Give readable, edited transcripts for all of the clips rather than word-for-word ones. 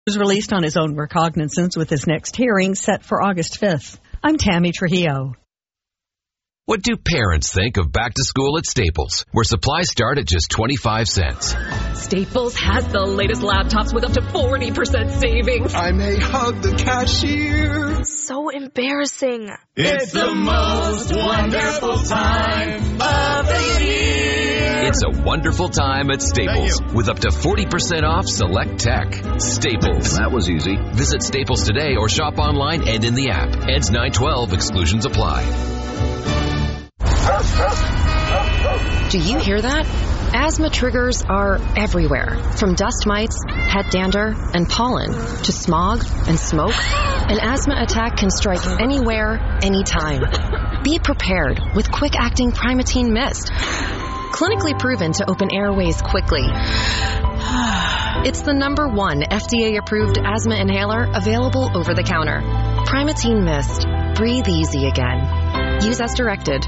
was released on his own recognizance with his next hearing set for August 5th. I'm Tammy Trujillo. What do parents think of back to school at Staples, where supplies start at just 25 cents? Staples has the latest laptops with up to 40% savings. I may hug the cashier. So embarrassing. It's the most wonderful time of the year. It's a wonderful time at Staples with up to 40% off select tech. Staples. That was easy. Visit Staples today or shop online and in the app. Ends 9/12. Exclusions apply. Do you hear that? Asthma triggers are everywhere, from dust mites, head dander, and pollen, to smog and smoke. An asthma attack can strike anywhere, anytime. Be prepared with quick-acting Primatene Mist. Clinically proven to open airways quickly. It's the #1 FDA-approved asthma inhaler available over the counter. Primatene Mist. Breathe easy again. Use as directed.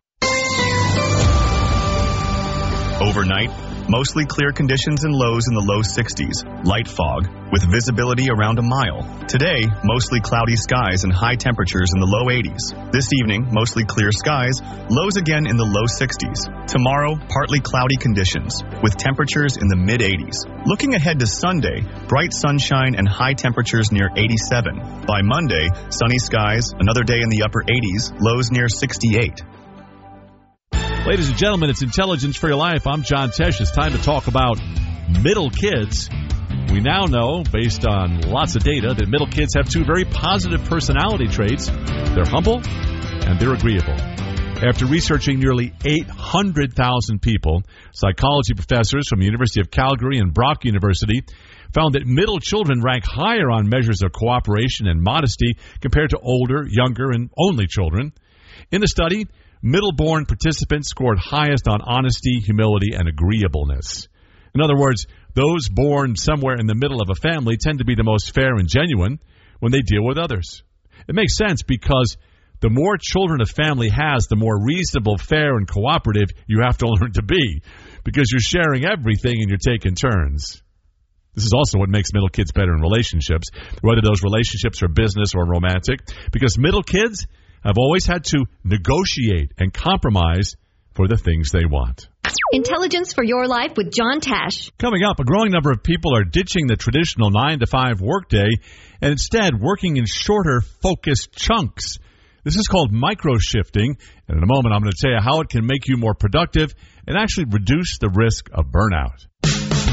Overnight, mostly clear conditions and lows in the low 60s. Light fog with visibility around a mile. Today, mostly cloudy skies and high temperatures in the low 80s. This evening, mostly clear skies, lows again in the low 60s. Tomorrow, partly cloudy conditions with temperatures in the mid-80s. Looking ahead to Sunday, bright sunshine and high temperatures near 87. By Monday, sunny skies, another day in the upper 80s, lows near 68. Ladies and gentlemen, it's Intelligence for Your Life. I'm John Tesh. It's time to talk about middle kids. We now know, based on lots of data, that middle kids have two very positive personality traits. They're humble and they're agreeable. After researching nearly 800,000 people, psychology professors from the University of Calgary and Brock University found that middle children rank higher on measures of cooperation and modesty compared to older, younger, and only children. In the study, middle-born participants scored highest on honesty, humility, and agreeableness. In other words, those born somewhere in the middle of a family tend to be the most fair and genuine when they deal with others. It makes sense because the more children a family has, the more reasonable, fair, and cooperative you have to learn to be, because you're sharing everything and you're taking turns. This is also what makes middle kids better in relationships, whether those relationships are business or romantic, because middle kids have always had to negotiate and compromise for the things they want. Intelligence for Your Life with John Tesh. Coming up, a growing number of people are ditching the traditional 9-to-5 workday and instead working in shorter, focused chunks. This is called micro-shifting, and in a moment I'm going to tell you how it can make you more productive and actually reduce the risk of burnout.